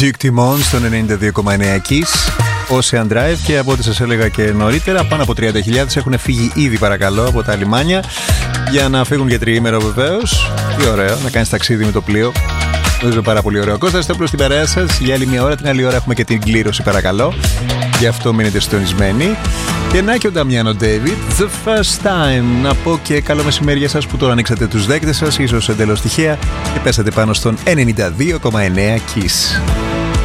Duke Timon στο 92,9 Kiss. Ocean Drive, και από ό,τι σας έλεγα και νωρίτερα, πάνω από 30.000 έχουν φύγει ήδη, παρακαλώ, από τα λιμάνια για να φύγουν για τριήμερο, βεβαίως. Τι ωραίο, να κάνεις ταξίδι με το πλοίο. Νομίζω πάρα πολύ ωραίο. Κώστας Στόπουλος στην παρέα σας για άλλη μια ώρα. Την άλλη ώρα έχουμε και την κλήρωση, παρακαλώ. Γι' αυτό μείνετε συντονισμένοι. Και να και ο Νταμιάνο Ντέιβιτ, The First Time. Να πω και καλό μεσημέρι για σας που τώρα ανοίξατε τους δέκτες σας, ίσως εντελώς τυχαία, και πέσατε πάνω στον 92,9 Kiss.